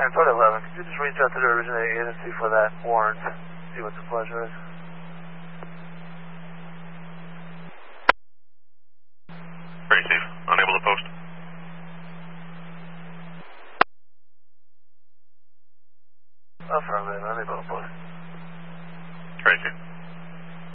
Port 11, could you just reach out to the originating agency for that warrant, see what the pleasure is? Receive. Unable to post. Affirmative, unable to post. Receive.